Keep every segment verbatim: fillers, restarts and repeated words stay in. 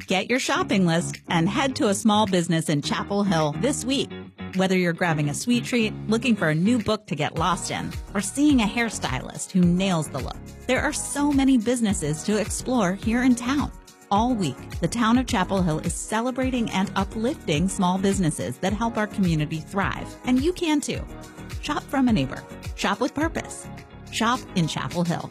Get your shopping list and head to a small business in Chapel Hill this week. Whether you're grabbing a sweet treat, looking for a new book to get lost in, or seeing a hairstylist who nails the look, there are so many businesses to explore here in town. All week, the town of Chapel Hill is celebrating and uplifting small businesses that help our community thrive. And you can too. Shop from a neighbor. Shop with purpose. Shop in Chapel Hill.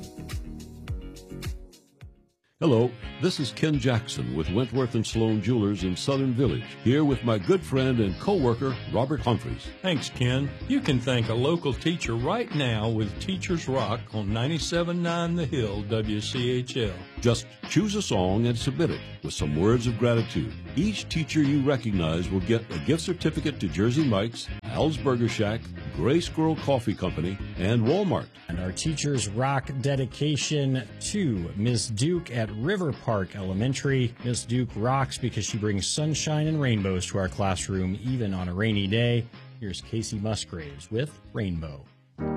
Hello, this is Ken Jackson with Wentworth and Sloan Jewelers in Southern Village, here with my good friend and co-worker, Robert Humphreys. Thanks, Ken. You can thank a local teacher right now with Teachers Rock on ninety-seven point nine The Hill, W C H L. Just choose a song and submit it with some words of gratitude. Each teacher you recognize will get a gift certificate to Jersey Mike's, Al's Burger Shack, Gray Squirrel Coffee Company, and Walmart. And our Teachers Rock dedication to Miss Duke at River Park Elementary. Miss Duke rocks because she brings sunshine and rainbows to our classroom, even on a rainy day. Here's Casey Musgraves with Rainbow.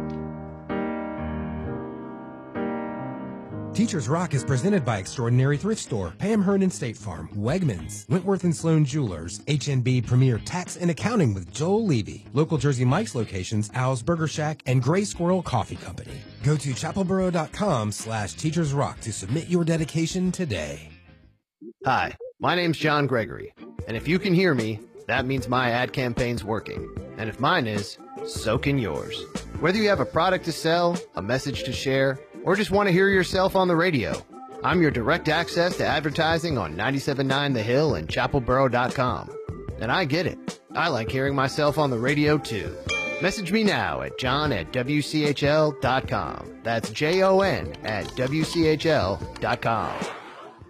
Teachers Rock is presented by Extraordinary Thrift Store, Pam Hernan State Farm, Wegmans, Wentworth and Sloan Jewelers, H N B Premier Tax and Accounting with Joel Levy, local Jersey Mike's locations, Al's Burger Shack, and Gray Squirrel Coffee Company. Go to chapelboro.com slash Teachers Rock to submit your dedication today. Hi, my name's John Gregory, and if you can hear me, that means my ad campaign's working. And if mine is, so can yours. Whether you have a product to sell, a message to share, or just want to hear yourself on the radio, I'm your direct access to advertising on ninety-seven point nine The Hill and chapel boro dot com. And I get it. I like hearing myself on the radio, too. Message me now at john at w c h l dot com. That's J O N at w c h l dot com.